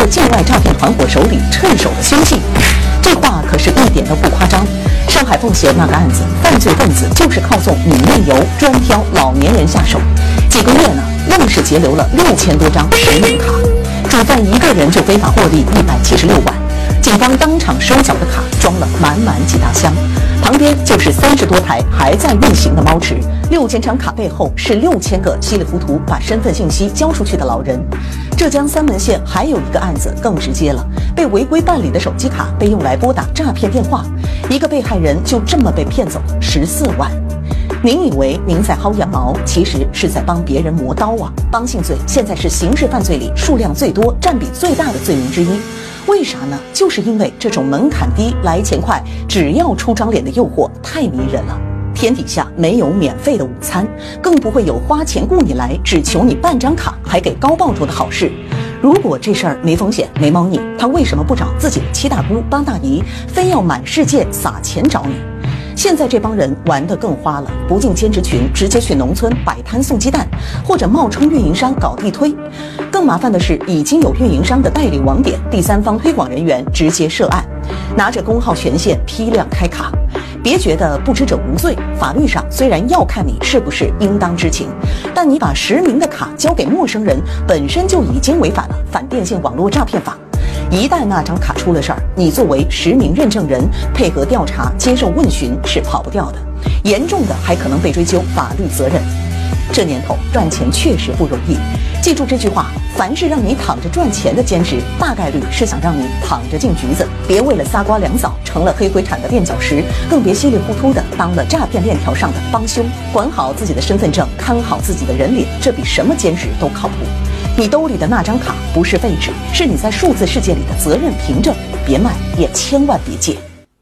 境外诈骗团伙手里趁手的凶器。这话可是一点都不夸张。上海奉贤那个案子，犯罪分子就是靠送女内游专挑老年人下手，几个月呢，愣是截留了6000多张实名卡，主犯一个人就非法获利176万。警方当场收缴的卡装了满满几大箱，旁边就是30多台还在运行的猫池，6000张卡背后是6000个稀里糊涂把身份信息交出去的老人。浙江三门县还有一个案子更直接了，被违规办理的手机卡被用来拨打诈骗电话，一个被害人就这么被骗走了14万。您以为您在薅羊毛，其实是在帮别人磨刀啊！帮性罪现在是刑事犯罪里数量最多、占比最大的罪名之一。为啥呢？就是因为这种门槛低、来钱快、只要出张脸的诱惑太迷人了。天底下没有免费的午餐，更不会有花钱雇你来，只求你办张卡还给高报酬的好事。如果这事儿没风险、没猫腻，他为什么不找自己的7大姑8大姨，非要满世界撒钱找你？现在这帮人玩得更花了，不进兼职群，直接去农村摆摊送鸡蛋，或者冒充运营商搞地推。更麻烦的是，已经有运营商的代理网点，第三方推广人员直接涉案，拿着工号权限批量开卡。别觉得不知者无罪，法律上虽然要看你是不是应当知情，但你把实名的卡交给陌生人，本身就已经违反了反电信网络诈骗法。一旦那张卡出了事儿，你作为实名认证人配合调查、接受问询是跑不掉的，严重的还可能被追究法律责任。这年头赚钱确实不容易，记住这句话：凡是让你躺着赚钱的兼职，大概率是想让你躺着进局子。别为了仨瓜两枣成了黑灰产的垫脚石，更别稀里糊涂的当了诈骗链条上的帮凶。管好自己的身份证，看好自己的人脸，这比什么兼职都靠谱。你兜里的那张卡不是废纸，是你在数字世界里的责任凭证，别卖，也千万别借。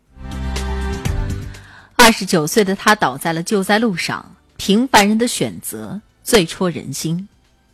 29岁的他倒在了救灾路上，平凡人的选择最戳人心。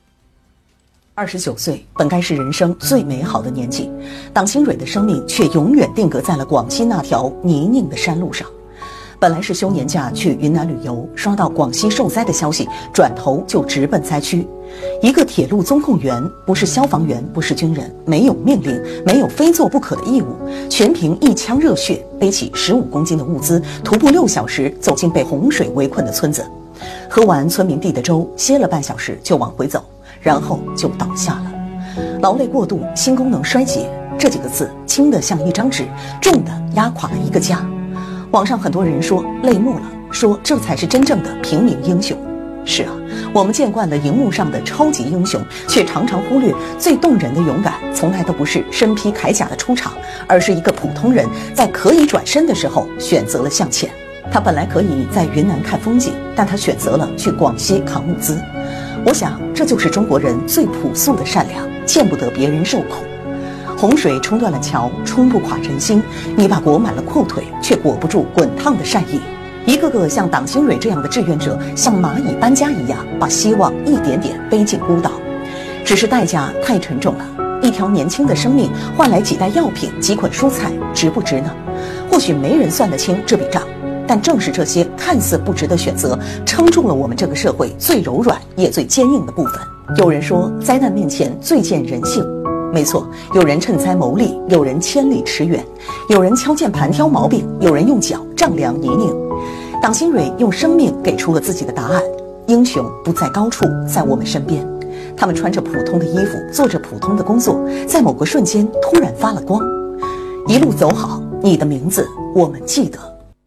29岁本该是人生最美好的年纪，党新蕊的生命却永远定格在了广西那条泥泞的山路上。本来是休年假去云南旅游，刷到广西受灾的消息，转头就直奔灾区。一个铁路综控员，不是消防员，不是军人，没有命令，没有非做不可的义务，全凭一腔热血，背起15公斤的物资，徒步6小时走进被洪水围困的村子，喝完村民递的粥，歇了半小时就往回走，然后就倒下了。劳累过度，心功能衰竭，这几个字轻得像一张纸，重的压垮了一个家。网上很多人说泪目了，说这才是真正的平民英雄。是啊，我们见惯了荧幕上的超级英雄，却常常忽略最动人的勇敢从来都不是身披铠甲的出场，而是一个普通人在可以转身的时候选择了向前。他本来可以在云南看风景，但他选择了去广西扛物资。我想这就是中国人最朴素的善良，见不得别人受苦。洪水冲断了桥，冲不垮人心，你把裹满了阔腿，却裹不住滚烫的善意。一个个像党新蕊这样的志愿者，像蚂蚁搬家一样，把希望一点点背进孤岛。只是代价太沉重了，一条年轻的生命换来几袋药品、几捆蔬菜，值不值呢？或许没人算得清这笔账，但正是这些看似不值的选择，撑住了我们这个社会最柔软也最坚硬的部分。有人说，灾难面前最见人性。没错，有人趁灾谋利，有人千里驰援，有人敲键盘挑毛病，有人用脚丈量泥泞。党新蕊用生命给出了自己的答案：英雄不在高处，在我们身边。他们穿着普通的衣服，做着普通的工作，在某个瞬间突然发了光。一路走好，你的名字我们记得。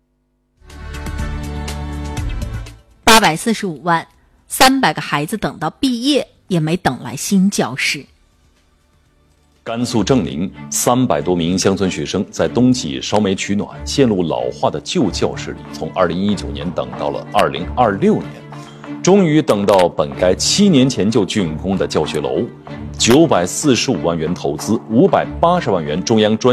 845万，300个孩子等到毕业也没等来新教室。 甘肃正宁300多名乡村学生在冬季烧煤取暖，线路老化的旧教室里，从2019年等到了2026年，终于等到本该7年前就竣工的教学楼。945万元投资，580万元中央专